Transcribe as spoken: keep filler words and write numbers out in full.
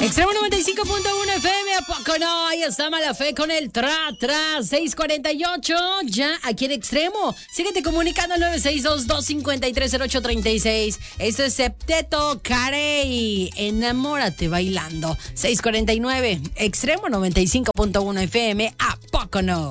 Extremo noventa y cinco punto uno F M, ¿a poco no? Ahí está Mala Fe con el Tra Tra seis cuarenta y ocho, ya aquí en Extremo. Síguete comunicando al nueve seis dos, dos cinco tres, cero ocho tres seis. Esto es Septeto Carey, Enamórate Bailando. seis cuarenta y nueve, Extremo noventa y cinco punto uno F M, ¿a poco no?